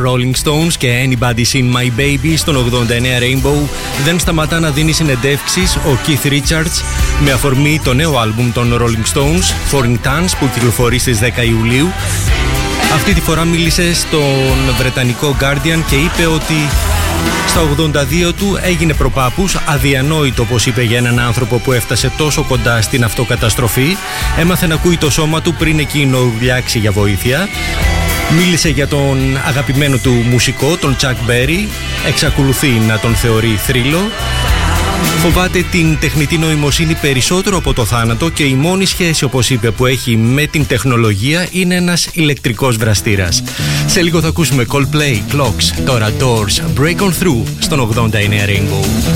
Rolling Stones και Anybody's in My Baby στον 89 Rainbow. Δεν σταματά να δίνει συνεντεύξεις ο Keith Richards με αφορμή το νέο άλμπουμ των Rolling Stones, Foreign Tons, που κυκλοφορεί στις 10 Ιουλίου. Αυτή τη φορά μίλησε στον βρετανικό Guardian και είπε ότι στα 82 του έγινε προπάπους, αδιανόητο πως είπε για έναν άνθρωπο που έφτασε τόσο κοντά στην αυτοκαταστροφή. Έμαθε να ακούει το σώμα του πριν εκείνο ουρλιάξει για βοήθεια. Μίλησε για τον αγαπημένο του μουσικό, τον Chuck Berry. Εξακολουθεί να τον θεωρεί θρύλο. Φοβάται την τεχνητή νοημοσύνη περισσότερο από το θάνατο και η μόνη σχέση, όπως είπε, που έχει με την τεχνολογία είναι ένας ηλεκτρικός βραστήρας. Σε λίγο θα ακούσουμε Coldplay, Clocks, τώρα Doors, Break On Through στον 89 Rainbow.